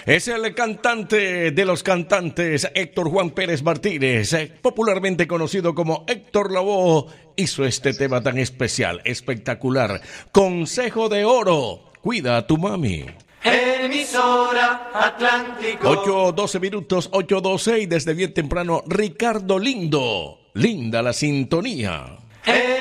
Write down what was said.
Es el cantante de los cantantes, Héctor Juan Pérez Martínez, popularmente conocido como Héctor Lavoe, hizo este tema tan especial, espectacular. Consejo de Oro, cuida a tu mami. Emisora Atlántico. 8:12 minutos, 8:12 y desde bien temprano, Ricardo Lindo. Linda la sintonía.